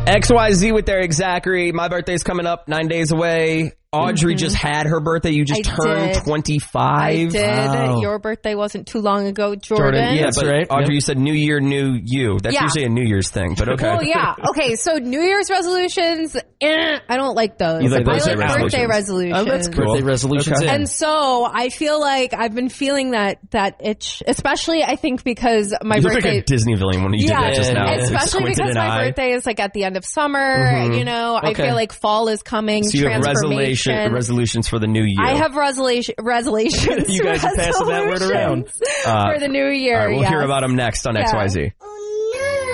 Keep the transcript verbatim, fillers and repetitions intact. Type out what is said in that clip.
X Y Z with Eric Zachary. My birthday's coming up, nine days away. Audrey mm-hmm. just had her birthday. You just I turned did. twenty-five. I did. Wow. Your birthday wasn't too long ago, Jordan. Jordan yeah, That's but right. Audrey, yep. you said New Year, New You. That's yeah. usually a New Year's thing, but okay. Well, yeah. Okay, so New Year's resolutions, eh, I don't like those. You like I birthday like birthday resolutions. resolutions. Oh, that's cool. Birthday resolutions. Okay. In. And so I feel like I've been feeling that that itch, especially I think because my you birthday. look like a Disney villain when you yeah, did that just now. especially because my eye. birthday is like at the end of summer. Mm-hmm. You know, okay. I feel like fall is coming. So you have transformation. resolution, resolutions for the new year. I have resolution, resolutions. You guys are passing that word around uh, for the new year. All right, we'll yes. hear about them next on yeah. X Y Z.